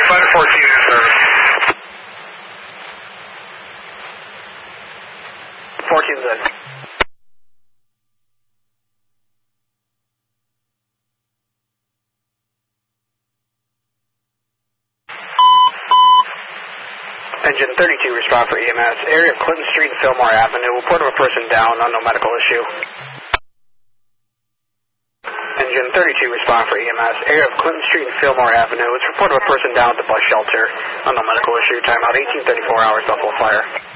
Flight 14 in service. 14's in. Engine 32, respond for EMS. Area of Clinton Street and Fillmore Avenue. Report of a person down, unknown medical issue. Engine 32, respond for EMS. Area of Clinton Street and Fillmore Avenue. It's report of a person down at the bus shelter. Unknown medical issue. Timeout 1834 hours, Buffalo Fire.